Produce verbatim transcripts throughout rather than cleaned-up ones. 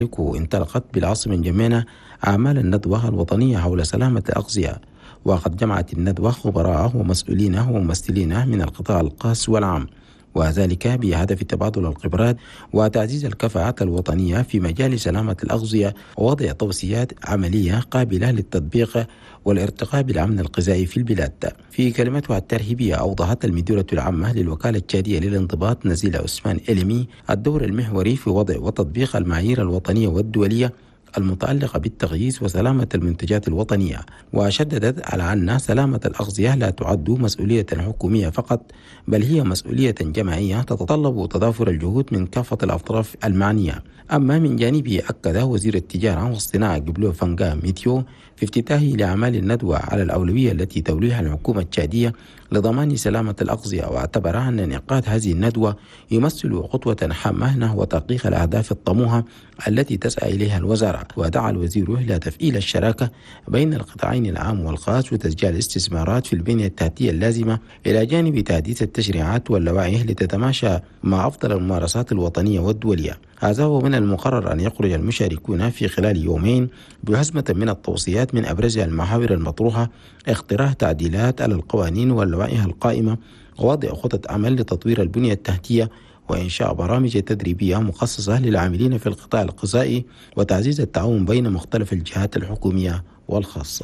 انطلقت بالعاصمة الجمينة أعمال الندوة الوطنية حول سلامة الأغذية، وقد جمعت الندوة خبراء ومسؤولين وممثلين من القطاع الخاص والعام، وذلك بهدف تبادل الخبرات وتعزيز الكفاءات الوطنية في مجال سلامة الأغذية ووضع توصيات عملية قابلة للتطبيق والارتقاء بالأمن الغذائي في البلاد. في كلمتها الترحيبية أوضحت المديرة العامة للوكالة التشادية للانضباط نزيلة عثمان إلمي الدور المحوري في وضع وتطبيق المعايير الوطنية والدولية المتعلقة بالتغييس وسلامة المنتجات الوطنية، وشددت على أن سلامة الأغذية لا تعد مسؤولية حكومية فقط، بل هي مسؤولية جماعية تتطلب تضافر الجهود من كافة الأطراف المعنية. أما من جانبه أكد وزير التجارة والصناعة جبلو فانغا ميتيو في افتتاحه لأعمال الندوة على الأولوية التي توليها الحكومة التشادية لضمان سلامة الأغذية، واعتبر أن انعقاد هذه الندوة يمثل خطوة هامة نحو تحقيق الأهداف الطموحة التي تسعى إليها الوزارة. ودعا الوزير إلى تفعيل الشراكة بين القطاعين العام والخاص وتشجيع الاستثمارات في البنية التحتية اللازمة، إلى جانب تحديث التشريعات واللوائح لتتماشى مع أفضل الممارسات الوطنية والدولية. هذا ومن المقرر أن يخرج المشاركون في خلال يومين بحزمة من التوصيات من أبرزها المحاور المطروحة: اقتراح تعديلات على القوانين واللوائح القائمة، ووضع خطط عمل لتطوير البنية التحتية، وإنشاء برامج تدريبية مخصصة للعاملين في القطاع الغذائي، وتعزيز التعاون بين مختلف الجهات الحكومية والخاصة.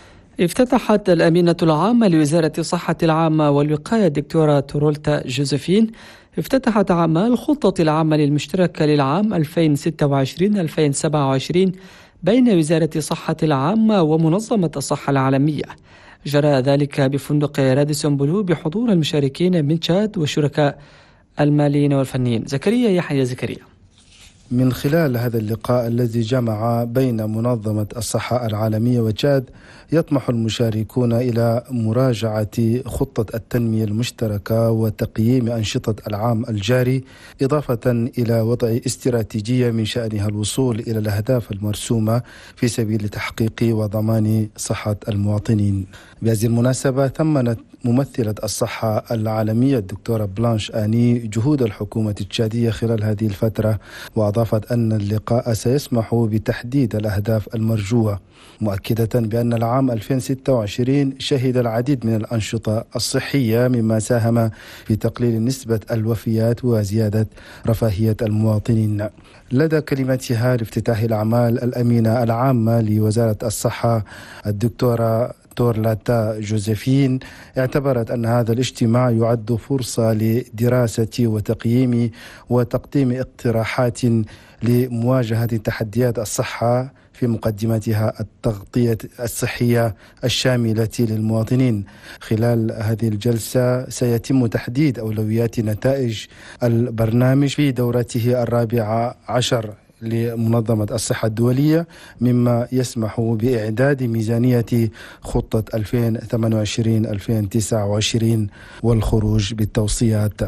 افتتحت الأمينة العامة لوزارة الصحة العامة والوقاية الدكتورة تورولتا جوزيفين افتتحت أعمال الخطة العامة المشتركة للعام ألفين وستة وعشرين ألفين وسبعة وعشرين بين وزارة الصحة العامة ومنظمة الصحة العالمية. جرى ذلك بفندق راديسون بلو بحضور المشاركين من تشاد والشركاء الماليين والفنيين. زكريا يحيى زكريا. من خلال هذا اللقاء الذي جمع بين منظمة الصحة العالمية وتشاد، يطمح المشاركون إلى مراجعة خطة التنمية المشتركة وتقييم أنشطة العام الجاري، إضافة إلى وضع استراتيجية من شأنها الوصول إلى الأهداف المرسومة في سبيل تحقيق وضمان صحة المواطنين. بهذه المناسبة ثمنت ممثلة الصحة العالمية الدكتورة بلانش آني جهود الحكومة التشادية خلال هذه الفترة، وأضافت أن اللقاء سيسمح بتحديد الأهداف المرجوة، مؤكدة بأن العام ألفين وستة وعشرين شهد العديد من الأنشطة الصحية مما ساهم في تقليل نسبة الوفيات وزيادة رفاهية المواطنين. لدى كلمتها لافتتاح الأعمال الأمينة العامة لوزارة الصحة الدكتورة تورولتا جوزيفين اعتبرت أن هذا الاجتماع يعد فرصة لدراسة وتقييم وتقديم اقتراحات لمواجهة تحديات الصحة، في مقدمتها التغطية الصحية الشاملة للمواطنين. خلال هذه الجلسة سيتم تحديد أولويات نتائج البرنامج في دورته الرابعة عشر لمنظمة الصحة الدولية، مما يسمح بإعداد ميزانية خطة ألفين وثمانية وعشرين ألفين وتسعة وعشرين والخروج بالتوصيات.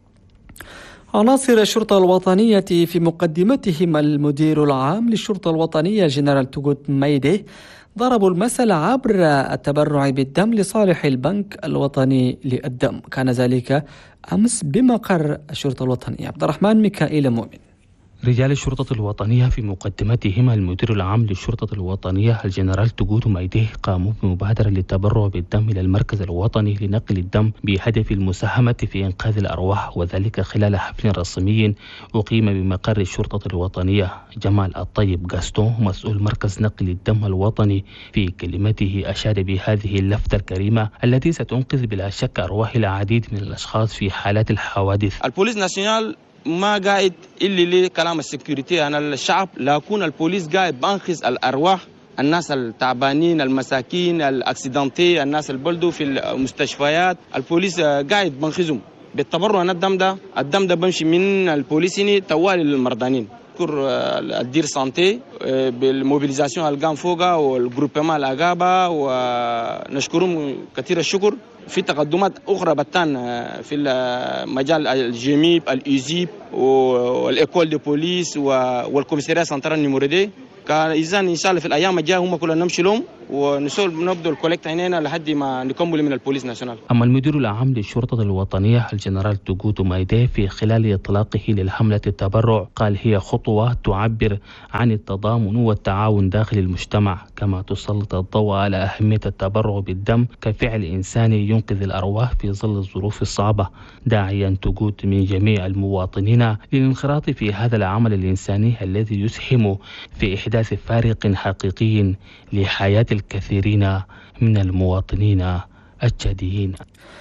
عناصر الشرطة الوطنية في مقدمتهم المدير العام للشرطة الوطنية جنرال توغوت مايدي ضربوا المثل عبر التبرع بالدم لصالح البنك الوطني للدم. كان ذلك أمس بمقر الشرطة الوطنية. عبد الرحمن ميكائيل مؤمن. رجال الشرطة الوطنية في مقدمتهم المدير العام للشرطة الوطنية الجنرال توغوت مايدي قاموا بمبادرة للتبرع بالدم إلى المركز الوطني لنقل الدم بهدف المساهمة في إنقاذ الأرواح، وذلك خلال حفل رسمي أقيم بمقر الشرطة الوطنية. جمال الطيب غاستون مسؤول مركز نقل الدم الوطني في كلمته أشاد بهذه اللفتة الكريمة التي ستنقذ بلا شك أرواح العديد من الأشخاص في حالات الحوادث. البوليس ناسيونال ما قاعد اللي ليه كلام السكيورتي أنا الشعب، لكن البوليس قاعد بانقذ الأرواح، الناس التعبانين، المساكين، الأكسيدانتي، الناس البلدوا في المستشفيات. البوليس قاعد بانقذهم بالتبرع. الدم ده الدم ده بمشي من البوليس توالي للمرضانين. الدير سانتي بالموبيليزاسيون القام فوقها والجروبما الأغابة، ونشكرهم كثير الشكر. في تقدمات أخرى بتان في مجال الجيميب الإيزيب والإيكول دي بوليس والكوميسارية سنترال نيموريدي. كان إذن إن شاء الله في الأيام الجاية هم كلنا نمشي لهم ونسول نبدو الكولكت هنا لحد ما نكمل من البوليس ناشونال. أما المدير العام للشرطة الوطنية الجنرال توغوتو مايدي في خلال إطلاقه للحملة التبرع قال هي خطوة تعبر عن التضامن والتعاون داخل المجتمع، كما تسلط الضوء على أهمية التبرع بالدم كفعل إنساني ينقذ الأرواح في ظل الظروف الصعبة، داعيا توغوت من جميع المواطنين للانخراط في هذا العمل الإنساني الذي يسهم في إحداث فارق حقيقي لحياة الكثيرين من المواطنين الجاديين.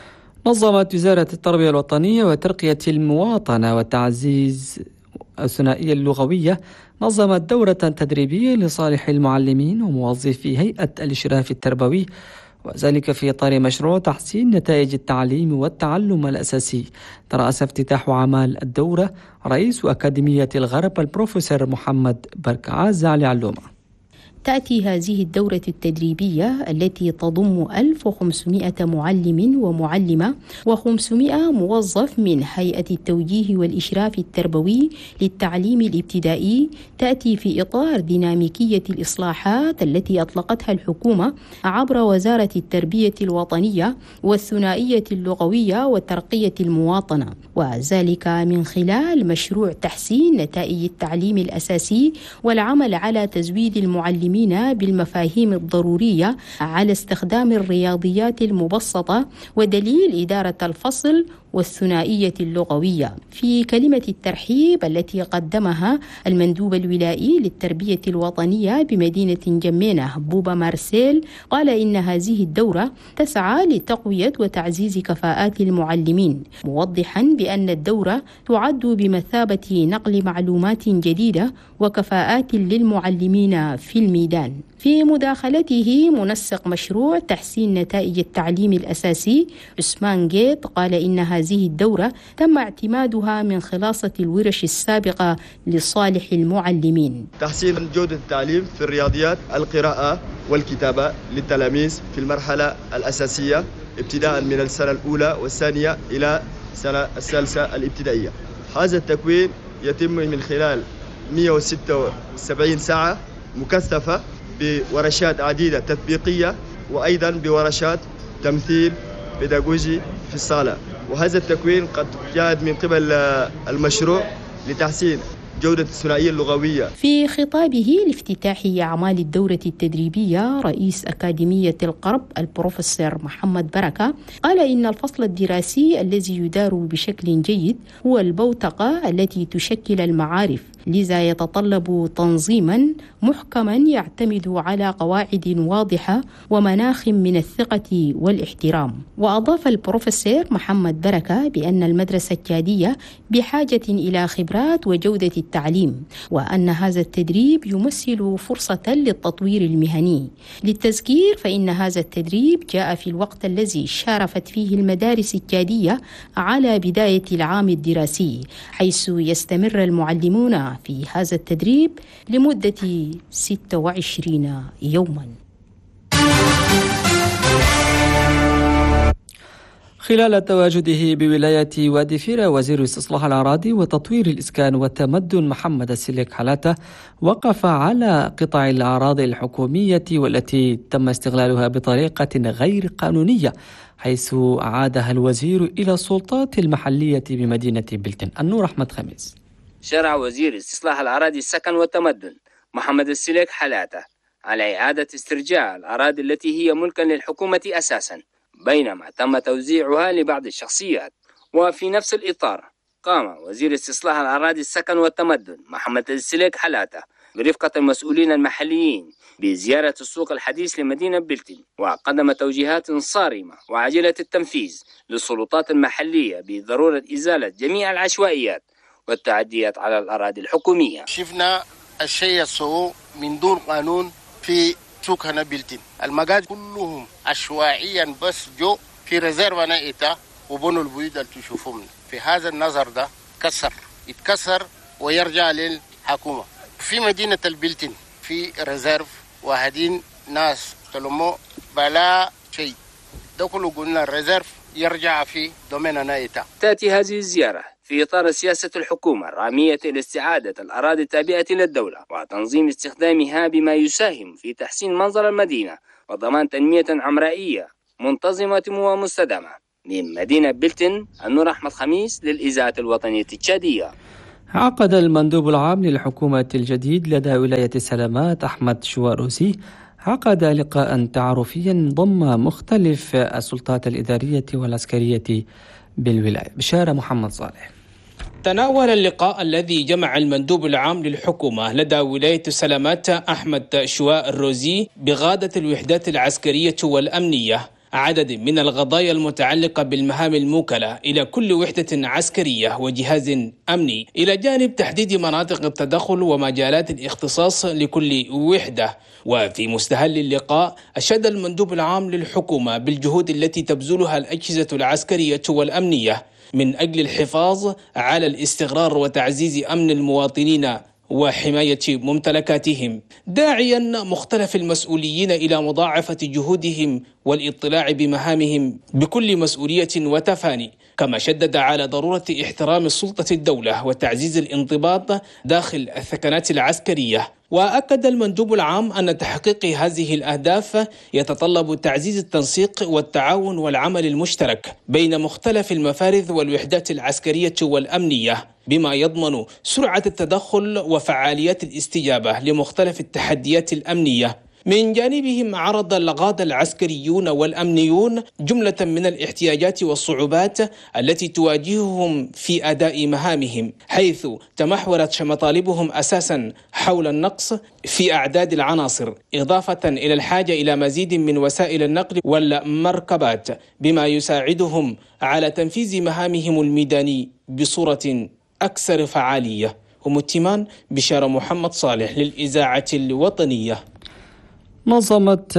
نظمت وزارة التربية الوطنية وترقية المواطنة وتعزيز الثنائية اللغوية نظمت دورة تدريبية لصالح المعلمين وموظفي هيئة الإشراف التربوي، وذلك في إطار مشروع تحسين نتائج التعليم والتعلم الأساسي. ترأس افتتاح أعمال الدورة رئيس أكاديمية الغرب البروفيسور محمد بركعاز علي علومة. تأتي هذه الدورة التدريبية التي تضم ألف وخمسمائة معلم ومعلمة وخمسمائة موظف من هيئة التوجيه والإشراف التربوي للتعليم الابتدائي، تأتي في إطار ديناميكية الإصلاحات التي أطلقتها الحكومة عبر وزارة التربية الوطنية والثنائية اللغوية وترقية المواطنة، وذلك من خلال مشروع تحسين نتائج التعليم الأساسي والعمل على تزويد المعلمين بالمفاهيم الضرورية على استخدام الرياضيات المبسطة ودليل إدارة الفصل والثنائية اللغوية. في كلمة الترحيب التي قدمها المندوب الولائي للتربية الوطنية بمدينة جمينة بوبا مارسيل، قال إن هذه الدورة تسعى لتقوية وتعزيز كفاءات المعلمين، موضحا بأن الدورة تعد بمثابة نقل معلومات جديدة وكفاءات للمعلمين في الميدان. في مداخلته منسق مشروع تحسين نتائج التعليم الأساسي عثمان جيت قال إن هذه الدورة تم اعتمادها من خلاصة الورش السابقة لصالح المعلمين. تحسين جودة التعليم في الرياضيات، القراءة والكتابة للتلاميذ في المرحلة الأساسية ابتداء من السنة الأولى والثانية إلى السنة الثالثة الابتدائية. هذا التكوين يتم من خلال مئة وستة وسبعين ساعة مكثفة بورشات عديدة تطبيقية وأيضا بورشات تمثيل بيداغوجي في الصالة. وهذا التكوين قد جاء من قبل المشروع لتحسين جودة الثنائية اللغوية. في خطابه لافتتاح أعمال الدورة التدريبية رئيس أكاديمية القرب البروفيسور محمد بركة قال إن الفصل الدراسي الذي يدار بشكل جيد هو البوتقة التي تشكل المعارف، لذا يتطلب تنظيما محكما يعتمد على قواعد واضحة ومناخ من الثقة والاحترام. وأضاف البروفيسور محمد بركة بأن المدرسة الجادية بحاجة إلى خبرات وجودة التعليم، وأن هذا التدريب يمثل فرصة للتطوير المهني. للتذكير فإن هذا التدريب جاء في الوقت الذي شارفت فيه المدارس الجادية على بداية العام الدراسي، حيث يستمر المعلمون في هذا التدريب لمدة ستة وعشرين يوما. خلال تواجده بولاية وادي فيرة، وزير استصلاح الأراضي وتطوير الإسكان والتمدن محمد السليك حلاته وقف على قطع الأراضي الحكومية والتي تم استغلالها بطريقة غير قانونية، حيث أعادها الوزير إلى السلطات المحلية بمدينة بلتن. النور أحمد خميس. شرع وزير استصلاح الأراضي السكن والتمدن محمد السليك حلاته على إعادة استرجاع الأراضي التي هي ملكا للحكومة أساسا، بينما تم توزيعها لبعض الشخصيات. وفي نفس الإطار قام وزير استصلاح الأراضي السكن والتمدن محمد السليك حلاته برفقة المسؤولين المحليين بزيارة السوق الحديث لمدينة بلتن، وقدم توجيهات صارمة وعاجلة التنفيذ للسلطات المحلية بضرورة إزالة جميع العشوائيات والتعديات على الأراضي الحكومية. شفنا الشيء السوء من دون قانون في سوق هنا بلتن، المقاعد كلهم عشوائيا بس جو في ريزيرف نائتا وبنوا البيوت اللي تشوفهم. في هذا النظر ده كسر يتكسر ويرجع للحكومة. في مدينة البلتن في ريزيرف واحدين ناس تلمو بلا شيء، ده كله قلنا الريزيرف يرجع في دومين نائتا. تأتي هذه الزيارة في إطار سياسة الحكومة الرامية لاستعادة الأراضي التابعة للدولة وتنظيم استخدامها بما يساهم في تحسين منظر المدينة وضمان تنمية عمرائية منتظمة ومستدامة. من مدينة بلتن، النور أحمد خميس للإذاعة الوطنية التشادية. عقد المندوب العام للحكومة الجديد لدى ولاية السلامات أحمد شواء روسي عقد لقاء تعارفيا ضم مختلف السلطات الإدارية والعسكرية بالولاية. بشارة محمد صالح. تناول اللقاء الذي جمع المندوب العام للحكومة لدى ولاية السلامات أحمد شواء الروزي بقادة الوحدات العسكرية والأمنية عدد من القضايا المتعلقة بالمهام الموكلة إلى كل وحدة عسكرية وجهاز أمني، إلى جانب تحديد مناطق التدخل ومجالات الاختصاص لكل وحدة. وفي مستهل اللقاء أشاد المندوب العام للحكومة بالجهود التي تبذلها الأجهزة العسكرية والأمنية من أجل الحفاظ على الاستقرار وتعزيز أمن المواطنين وحماية ممتلكاتهم، داعيا مختلف المسؤولين إلى مضاعفة جهودهم والاطلاع بمهامهم بكل مسؤولية وتفاني، كما شدد على ضرورة احترام السلطة الدولة وتعزيز الانضباط داخل الثكنات العسكرية. وأكد المندوب العام أن تحقيق هذه الأهداف يتطلب تعزيز التنسيق والتعاون والعمل المشترك بين مختلف المفارذ والوحدات العسكرية والأمنية، بما يضمن سرعة التدخل وفعاليات الاستجابة لمختلف التحديات الأمنية. من جانبهم عرض القادة العسكريون والأمنيون جملة من الاحتياجات والصعوبات التي تواجههم في أداء مهامهم، حيث تمحورت مطالبهم أساسا حول النقص في أعداد العناصر، إضافة إلى الحاجة إلى مزيد من وسائل النقل والمركبات بما يساعدهم على تنفيذ مهامهم الميداني بصورة أكثر فعالية. ومتمان بشارة محمد صالح للإذاعة الوطنية. نظمت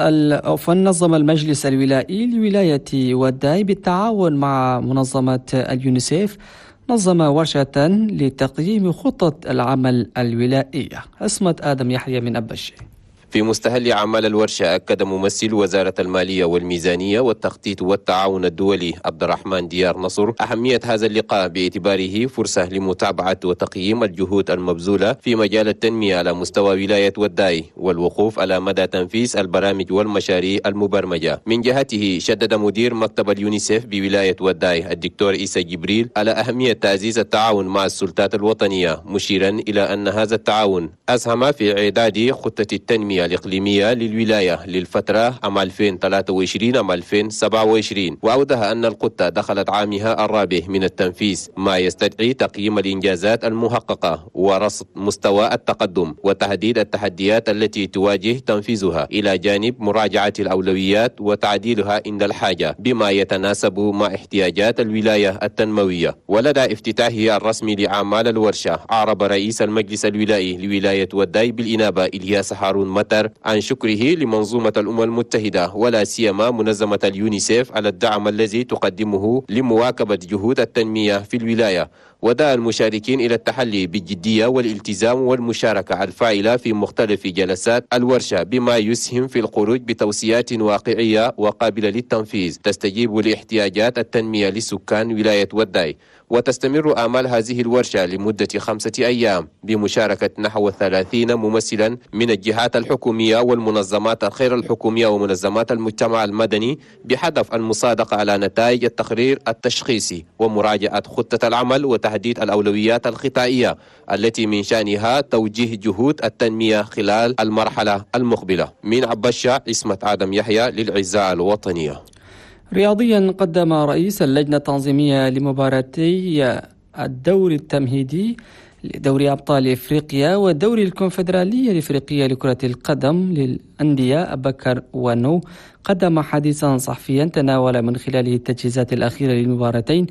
نظم المجلس الولائي لولاية وداي بالتعاون مع منظمة اليونيسيف نظم ورشة لتقييم خطط العمل الولائية. عصمة آدم يحيى من أبشي. في مستهل أعمال الورشة أكد ممثل وزارة المالية والميزانية والتخطيط والتعاون الدولي عبد الرحمن ديار نصر أهمية هذا اللقاء باعتباره فرصة لمتابعة وتقييم الجهود المبذولة في مجال التنمية على مستوى ولاية وداي والوقوف على مدى تنفيذ البرامج والمشاريع المبرمجة. من جهته شدد مدير مكتب اليونيسيف بولاية وداي الدكتور إيسا جبريل على أهمية تعزيز التعاون مع السلطات الوطنية، مشيرا إلى أن هذا التعاون أسهم في إعداد خطة التنمية الإقليمية للولاية للفترة عام ألفين وثلاثة وعشرين عام ألفين وسبعة وعشرين، وأوضح أن الخطة دخلت عامها الرابع من التنفيذ، ما يستدعي تقييم الإنجازات المحققة ورصد مستوى التقدم وتحديد التحديات التي تواجه تنفيذها، إلى جانب مراجعة الأولويات وتعديلها عند الحاجة بما يتناسب مع احتياجات الولاية التنموية. ولدى افتتاحه الرسمي لأعمال الورشة أعرب رئيس المجلس الولائي لولاية وداي بالإنابة إلياس هارون متر عن شكره لمنظومة الأمم المتحدة ولا سيما منظمة اليونيسيف على الدعم الذي تقدمه لمواكبة جهود التنمية في الولاية، ودعا المشاركين إلى التحلي بالجدية والالتزام والمشاركة الفاعلة في مختلف جلسات الورشة بما يسهم في الخروج بتوصيات واقعية وقابلة للتنفيذ تستجيب لاحتياجات التنمية لسكان ولاية وداي. وتستمر أعمال هذه الورشة لمدة خمسة أيام بمشاركة نحو ثلاثين ممثلا من الجهات الحكومية والمنظمات الخير الحكومية ومنظمات المجتمع المدني، بهدف المصادقة على نتائج التقرير التشخيصي ومراجعة خطة العمل وتحديد الأولويات القطاعية التي من شأنها توجيه جهود التنمية خلال المرحلة المقبلة. من عبشة، عصمة آدم يحيى للإذاعة الوطنية. رياضيا، قدم رئيس اللجنة التنظيمية لمباراتي الدوري التمهيدي لدوري أبطال إفريقيا والدوري الكونفدرالية الإفريقية لكرة القدم للأندية أبكر ونو قدم حديثا صحفيا تناول من خلاله التجهيزات الأخيرة للمباراتين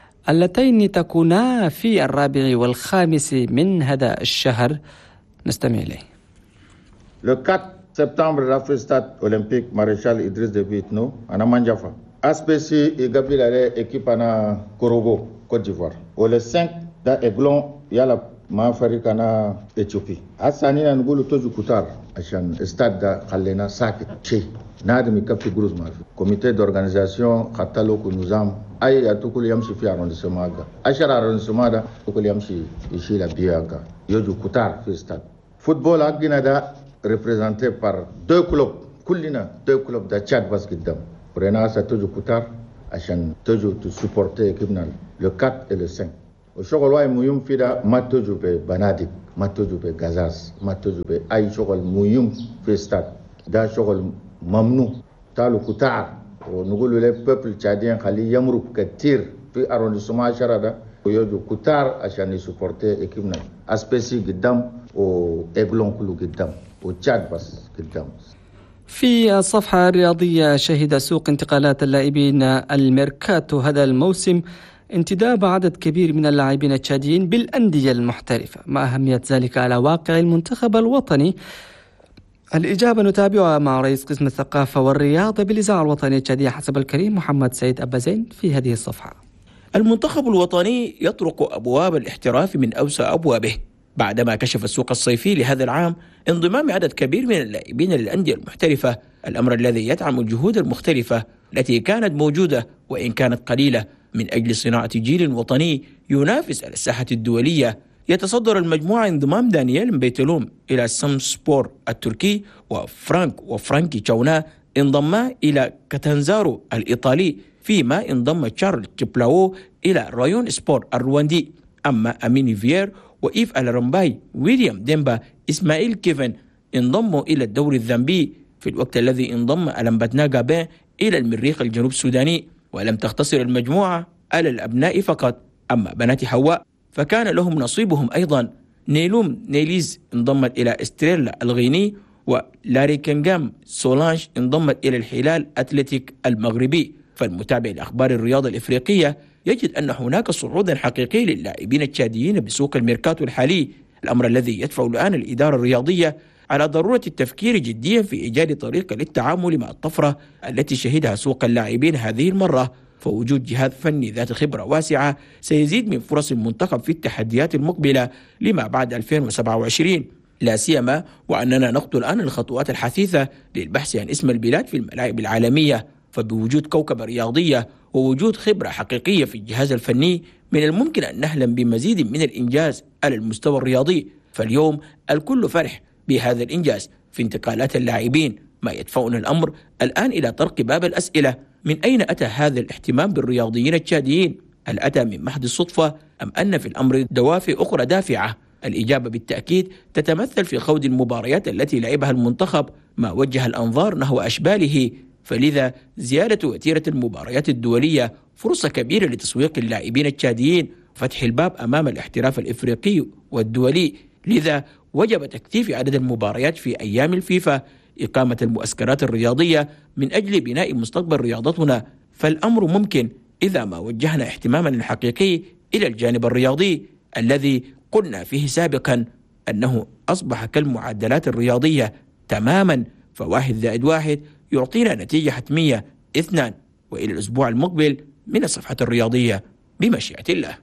اللتين تكونا في الرابع والخامس من هذا الشهر. نستمع إليه. Le quatre septembre, la stade olympique Maréchal Idriss Déby Itno à Manjafa. Aspeci et Gabriel équipe à Korogo, Côte d'Ivoire. Au le cinq da Aiglon, il y a la Mafarikana Éthiopie. Asani na ngulu tozu kutar ashan stade da Khalena Sak che. Nadmi kafi guruz mafi. Comité d'organisation Khatalo Kunuzam أي أتوكل يمشي في أروندسمان أشهر أروندسمان ده أتوكل يمشي يشيل بيانكا يجو كتار في استاد فوتبول أجينا ده représentée par deux clubs كلنا deux clubs ده تشاد بس قدام بريناسا تجو كتار عشان تجو تسupporter كيفنا le quatre et le cinq وشغل واي مهم في ده ما تجو ببنادق ما تجو بغازاز ما تجو بأي شغل مهم في استاد ده شغل ممنوع تالو كتار ونقول له بيبل تشادين خليه يمرق كتير في أروندسمان عشرة ده ويجو كتار عشان يسupporter كيفنا أسبيسي قدام وإغلون كله قدام وتشاد بس قدام. في الصفحة الرياضية شهد سوق انتقالات اللاعبين الميركاتو هذا الموسم انتداب عدد كبير من اللاعبين التشاديين بالأندية المحترفة. ما أهمية ذلك على واقع المنتخب الوطني؟ الإجابة نتابعها مع رئيس قسم الثقافة والرياضة بالإذاعة الوطنية التشادية حسب الكريم محمد سيد أبازين في هذه الصفحة. المنتخب الوطني يطرق أبواب الاحتراف من أوسع أبوابه بعدما كشف السوق الصيفي لهذا العام انضمام عدد كبير من اللاعبين للأندية المحترفة، الأمر الذي يدعم الجهود المختلفة التي كانت موجودة وإن كانت قليلة من أجل صناعة جيل وطني ينافس على الساحة الدولية. يتصدر المجموعة انضمام دانييل مبيتلوم إلى سامسبور التركي، وفرانك وفرانكي تشاونا انضما إلى كاتانزارو الإيطالي، فيما انضم تشارل تشبلاو إلى رايون سبور الرواندي. أما أميني فيير وإيف الرمباي ويليام ديمبا إسماعيل كيفن انضموا إلى الدوري الزامبي، في الوقت الذي انضم ألمبتنا غابين إلى المريخ الجنوب السوداني. ولم تقتصر المجموعة على الأبناء فقط، أما بنات حواء فكان لهم نصيبهم أيضا. نيلوم نيليز انضمت إلى استريلا الغيني، ولاري كنغام سولانج انضمت إلى الهلال أتلتيك المغربي. فالمتابع لأخبار الرياضة الإفريقية يجد أن هناك صعودا حقيقي للاعبين التشاديين بسوق الميركاتو الحالي، الأمر الذي يدفع الآن الإدارة الرياضية على ضرورة التفكير جديا في إيجاد طريقة للتعامل مع الطفرة التي شهدها سوق اللاعبين هذه المرة. فوجود جهاز فني ذات خبرة واسعة سيزيد من فرص المنتخب في التحديات المقبلة لما بعد ألفين وسبعة وعشرين، لا سيما وأننا نخطو الآن الخطوات الحثيثة للبحث عن اسم البلاد في الملاعب العالمية. فبوجود كوكبة رياضية ووجود خبرة حقيقية في الجهاز الفني من الممكن أن نحلم بمزيد من الإنجاز على المستوى الرياضي. فاليوم الكل فرح بهذا الإنجاز في انتقالات اللاعبين، ما يدفعنا الأمر الآن إلى طرق باب الأسئلة: من أين أتى هذا الاهتمام بالرياضيين التشاديين؟ هل أتى من محض الصدفة أم أن في الأمر دوافع أخرى دافعة؟ الإجابة بالتأكيد تتمثل في خوض المباريات التي لعبها المنتخب، ما وجه الأنظار نحو أشباله. فلذا زيادة وتيرة المباريات الدولية فرصة كبيرة لتسويق اللاعبين التشاديين وفتح الباب أمام الاحتراف الإفريقي والدولي. لذا وجب تكثيف عدد المباريات في أيام الفيفا، إقامة المعسكرات الرياضية من أجل بناء مستقبل رياضتنا. فالأمر ممكن إذا ما وجهنا اهتماما الحقيقي إلى الجانب الرياضي الذي قلنا فيه سابقا أنه أصبح كالمعدلات الرياضية تماما، فواحد زائد واحد يعطينا نتيجة حتمية اثنان. وإلى الأسبوع المقبل من الصفحة الرياضية بمشيئة الله.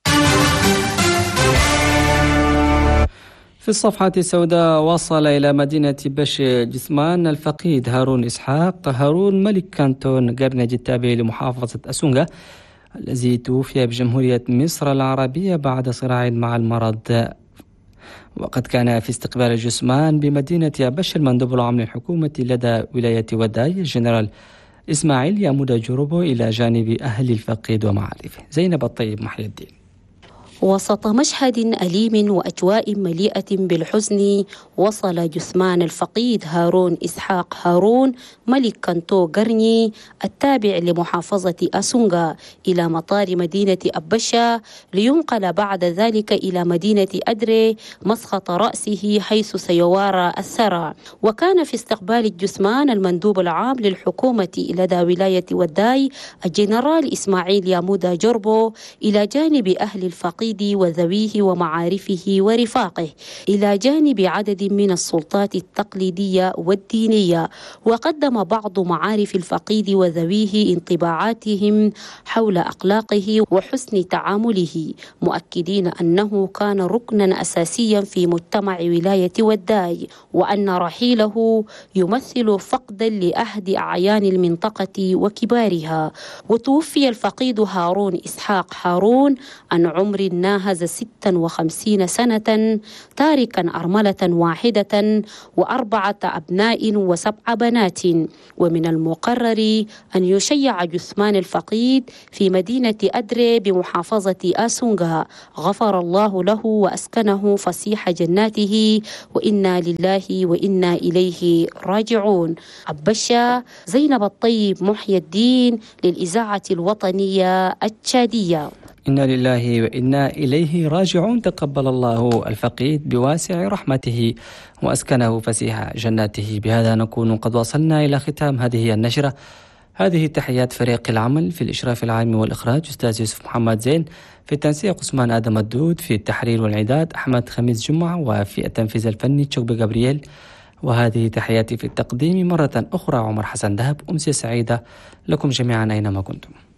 في الصفحة السوداء وصل إلى مدينة بش جسمان الفقيد هارون إسحاق هارون ملك كانتون قرنج التابع لمحافظة أسونغا الذي توفي بجمهورية مصر العربية بعد صراع مع المرض. وقد كان في استقبال جسمان بمدينة بش المندوب العام للحكومة لدى ولاية وداي الجنرال إسماعيل يامودا جروبو إلى جانب أهل الفقيد ومعارفه. زينب الطيب محي الدين. وسط مشهد أليم وأجواء مليئة بالحزن وصل جثمان الفقيد هارون إسحاق هارون ملك كانتو قرني التابع لمحافظة أسونغا إلى مطار مدينة أبشا لينقل بعد ذلك إلى مدينة أدري مسقط رأسه حيث سيوارى الثرى. وكان في استقبال الجثمان المندوب العام للحكومة لدى ولاية وداي الجنرال إسماعيل يامودا جوربو إلى جانب أهل الفقيد الفقيد وذويه ومعارفه ورفاقه، إلى جانب عدد من السلطات التقليدية والدينية. وقدم بعض معارف الفقيد وذويه انطباعاتهم حول أخلاقه وحسن تعامله، مؤكدين أنه كان ركنا أساسيا في مجتمع ولاية وداي، وأن رحيله يمثل فقدا لأحد أعيان المنطقة وكبارها. وتوفي الفقيد هارون إسحاق هارون عن عمر ناهز ستة وخمسين سنة، تاركا أرملة واحدة وأربعة أبناء وسبع بنات. ومن المقرر أن يشيع جثمان الفقيد في مدينة أدري بمحافظة آسونغا، غفر الله له وأسكنه فسيح جناته، وإنا لله وإنا إليه راجعون. عبشة زينب الطيب محي الدين للإذاعة الوطنية التشادية. إنا لله وإنا إليه راجعون. تقبل الله الفقيد بواسع رحمته وأسكنه فسيح جناته. بهذا نكون قد وصلنا إلى ختام هذه النشرة. هذه تحيات فريق العمل في الإشراف العام والإخراج أستاذ يوسف محمد زين، في التنسيق عثمان آدم الدود، في التحرير والإعداد أحمد خميس جمعة، وفي التنفيذ الفني تشوبي جابرييل. وهذه تحياتي في التقديم مرة أخرى عمر حسن دهب. أمسية سعيدة لكم جميعا أينما كنتم.